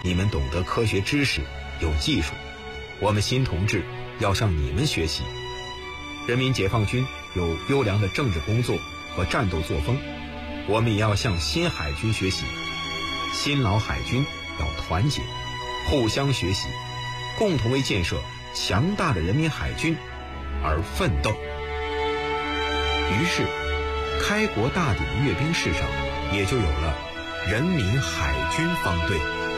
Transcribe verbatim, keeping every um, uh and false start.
你们懂得科学知识，有技术，我们新同志要向你们学习。人民解放军有优良的政治工作和战斗作风，我们也要向新海军学习。新老海军要团结，互相学习，共同为建设强大的人民海军而奋斗。于是，开国大典的阅兵式上也就有了人民海军方队。